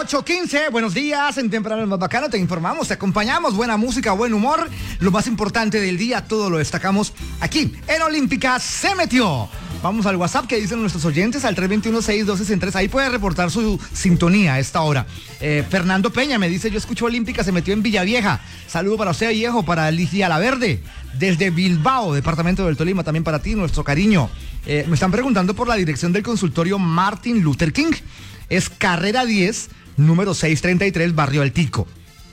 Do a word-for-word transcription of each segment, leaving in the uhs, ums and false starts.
ocho quince, buenos días, en Temprano el Más Bacano te informamos, te acompañamos, buena música, buen humor, lo más importante del día, todo lo destacamos aquí en Olímpica Se Metió. Vamos al WhatsApp que dicen nuestros oyentes al tres dos uno, seis uno dos, seis tres, ahí puede reportar su sintonía a esta hora. Eh, Fernando Peña me dice, yo escucho Olímpica Se Metió en Villavieja, saludo para usted viejo, para Ligia La Verde, desde Bilbao, departamento del Tolima, también para ti, nuestro cariño. Eh, me están preguntando por la dirección del consultorio Martin Luther King. Es carrera diez, número seiscientos treinta y tres, Barrio Altico.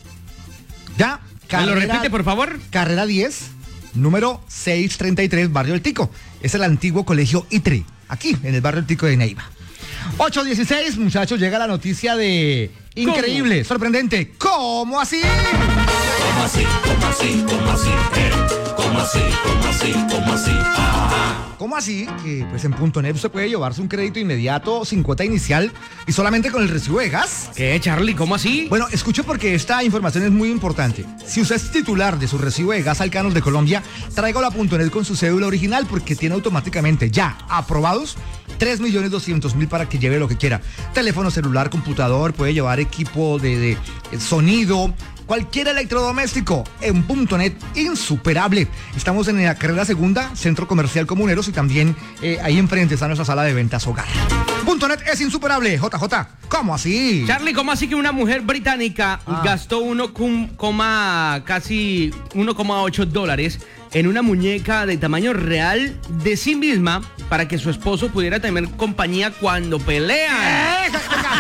¿Ya? Carrera, ¿me lo repite, por favor? Carrera diez, número seiscientos treinta y tres, Barrio Altico. Es el antiguo colegio I T R I, aquí, en el Barrio Altico de Neiva. ocho dieciséis, muchachos, llega la noticia de... Increíble, ¿cómo? Sorprendente. ¿Cómo así? ¿Cómo así? ¿Cómo así? ¿Cómo así? Eh, ¿Cómo así? ¿Cómo así? ¿Cómo así? Ah. ¿Cómo así? Que pues en Punto Net usted puede llevarse un crédito inmediato sin cuota inicial y solamente con el recibo de gas. ¿Qué, Charlie? ¿Cómo así? Bueno, escuche porque esta información es muy importante. Si usted es titular de su recibo de gas Alcanos de Colombia, tráigalo a Punto Net con su cédula original porque tiene automáticamente ya aprobados tres millones doscientos mil para que lleve lo que quiera. Teléfono celular, computador, puede llevar equipo de, de, de sonido, cualquier electrodoméstico en Punto Net, insuperable. Estamos en la carrera segunda, Centro Comercial Comuneros, y también eh, ahí enfrente está nuestra sala de ventas Hogar. Punto Net es insuperable. J J, ¿cómo así? Charlie, ¿cómo así que una mujer británica ah. gastó uno coma casi uno coma ocho dólares en una muñeca de tamaño real de sí misma para que su esposo pudiera tener compañía cuando pelean?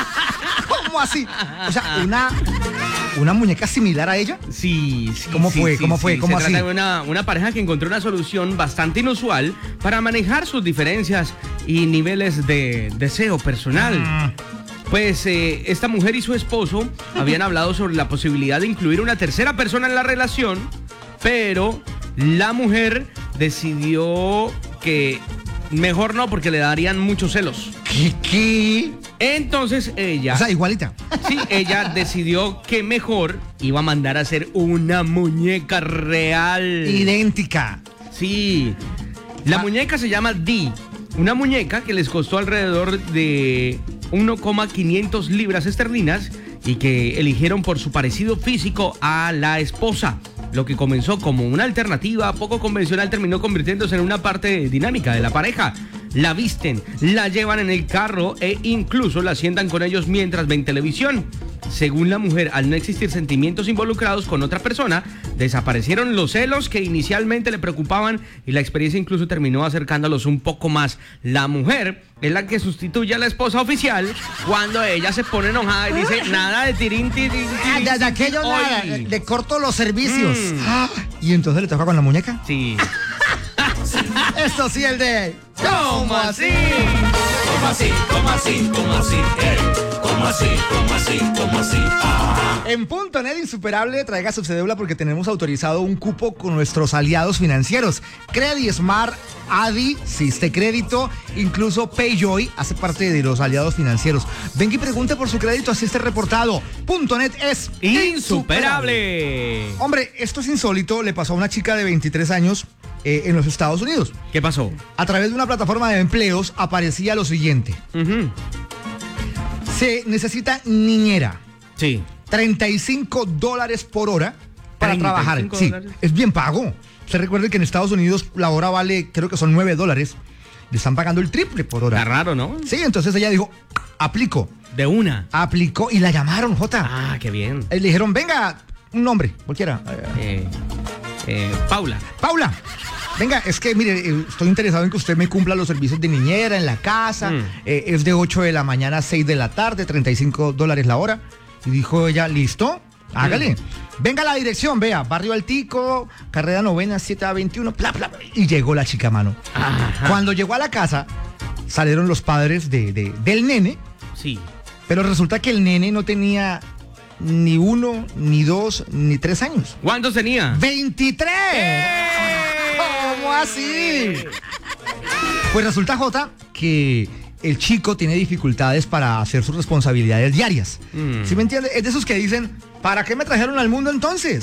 ¿Cómo así? O sea, una... ¿Una muñeca similar a ella? Sí, sí. ¿Cómo sí, fue? Sí, ¿Cómo sí, fue? sí. ¿Cómo Se así? trata de una, una pareja que encontró una solución bastante inusual para manejar sus diferencias y niveles de deseo personal. Mm. Pues eh, esta mujer y su esposo habían hablado sobre la posibilidad de incluir una tercera persona en la relación, pero la mujer decidió que mejor no porque le darían muchos celos. ¿Qué? ¿Qué? Entonces ella... O sea, igualita. Sí, ella decidió que mejor iba a mandar a hacer una muñeca real. Idéntica. Sí. La ah. muñeca se llama Dee. Una muñeca que les costó alrededor de uno coma quinientas libras esterlinas y que eligieron por su parecido físico a la esposa. Lo que comenzó como una alternativa poco convencional terminó convirtiéndose en una parte dinámica de la pareja. La visten, la llevan en el carro e incluso la sientan con ellos mientras ven televisión. Según la mujer, al no existir sentimientos involucrados con otra persona, desaparecieron los celos que inicialmente le preocupaban y la experiencia incluso terminó acercándolos un poco más. La mujer es la que sustituye a la esposa oficial cuando ella se pone enojada y dice nada de tirín, tirín, tirín. Desde aquello nada, le corto los servicios. Mm. Ah, ¿y entonces le toca con la muñeca? Sí. Esto sí, el de... ¿Cómo así? ¿Cómo así? ¿Cómo así? ¿Cómo así? Eh, ¿Cómo así? ¿Cómo así? ¿Cómo así? Ah. En Punto Net Insuperable, traiga su cédula porque tenemos autorizado un cupo con nuestros aliados financieros. Credismart, Adi, Siste Crédito, incluso Payjoy hace parte de los aliados financieros. Venga y pregunte por su crédito, así esté reportado. Punto Net es insuperable. insuperable. Hombre, esto es insólito, le pasó a una chica de veintitrés años eh, en los Estados Unidos. ¿Qué pasó? A través de una plataforma de empleos aparecía lo siguiente. Uh-huh. Se necesita niñera. Sí. treinta y cinco dólares por hora para trabajar. Sí, es bien pago. Usted recuerde que en Estados Unidos la hora vale, creo que son nueve dólares. Le están pagando el triple por hora. Está raro, ¿no? Sí, entonces ella dijo, aplico. De una. Aplicó y la llamaron, Jota. Ah, qué bien. Y le dijeron, venga, un nombre, cualquiera. Eh, eh, Paula. Paula. Venga, es que, mire, estoy interesado en que usted me cumpla los servicios de niñera en la casa. Mm. Eh, es de ocho de la mañana a seis de la tarde, treinta y cinco dólares la hora. Y dijo ella, ¿listo? Hágale. Mm. Venga a la dirección, vea, Barrio Altico, carrera novena, siete a veintiuno, bla, bla, bla. Y llegó la chica, mano. Ajá. Cuando llegó a la casa, salieron los padres de, de, del nene. Sí. Pero resulta que el nene no tenía ni uno, ni dos, ni tres años. ¿Cuántos tenía? ¡veintitrés! ¡Eh! ¿Cómo así? Pues resulta, Jota, que el chico tiene dificultades para hacer sus responsabilidades diarias. Mm. ¿Sí me entiende? Es de esos que dicen, ¿para qué me trajeron al mundo entonces?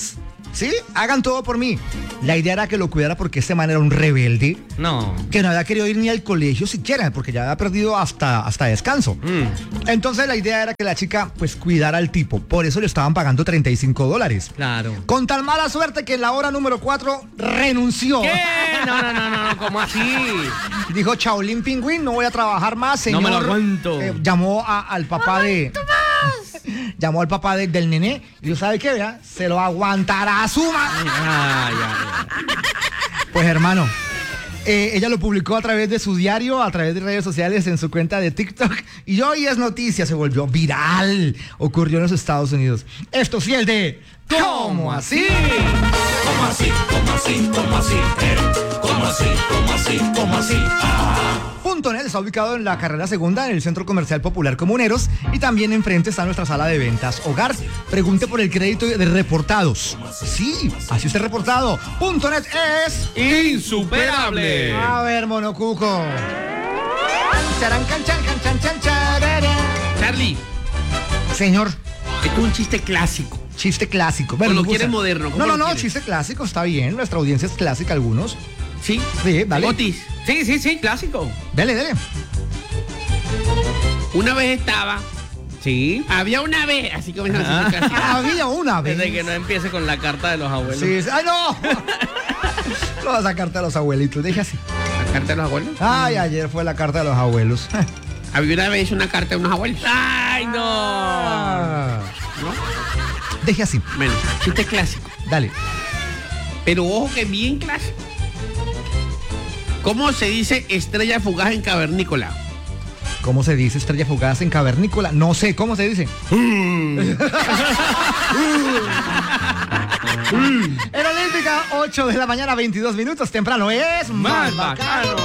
¿Sí? Hagan todo por mí. La idea era que lo cuidara porque este man era un rebelde. No. Que no había querido ir ni al colegio siquiera, porque ya había perdido hasta, hasta descanso. Mm, Entonces la idea era que la chica pues cuidara al tipo. Por eso le estaban pagando treinta y cinco dólares. claro. Con tal mala suerte que en la hora número cuatro renunció. ¿Qué? No, no, no, no, no, ¿cómo así? Dijo Shaolin Pingüín, no voy a trabajar más, señor. No me lo aguanto. Eh, llamó a- al papá de... Llamó al papá de- del nené y dijo, ¿sabe qué? Vea? Se lo aguantará a suma. Ay, ay, ay. Pues hermano, eh, ella lo publicó a través de su diario, a través de redes sociales, en su cuenta de TikTok. Y hoy es noticia, se volvió viral. Ocurrió en los Estados Unidos. Esto sí, el de... ¿Cómo así? ¿Cómo así? ¿Cómo así? ¿Cómo así? Eh, ¿Cómo así? ¿Cómo así? ¿Cómo así? Ah. Punto Net está ubicado en la carrera segunda en el Centro Comercial Popular Comuneros y también enfrente está nuestra sala de ventas Hogar. Pregunte por el crédito de reportados. Sí, así usted reportado. Punto Net es... Insuperable. A ver, monocuco. Charan, can, chan, can, chan, chan, charara. Charlie, Señor, esto es un chiste clásico. chiste clásico. ¿O Bueno, lo me gusta. quieres moderno? ¿Cómo No, no, lo no, quieres? chiste clásico, está bien. Nuestra audiencia es clásica, algunos. ¿Sí? Sí, dale. Otis, Sí, sí, sí, clásico. Dele, dele. una vez estaba, Sí. había una vez, así comienza el chiste clásico. Había una vez. Desde que no empiece con la carta de los abuelos. Sí, sí. ¡Ay, no! Lo vas a sacarte a los abuelitos, deje así. ¿La carta de los abuelos? Ay, ayer fue la carta de los abuelos. Había una vez una carta de unos abuelos. Ay, no. Ah. ¿No? Deje así, Bueno, chiste clásico. dale. Pero ojo que bien clásico. ¿Cómo se dice estrella fugaz en cavernícola? ¿Cómo se dice estrella fugaz en cavernícola? No sé, ¿cómo se dice? En Olímpica, ocho de la mañana, veintidós minutos temprano. Es Más bacano.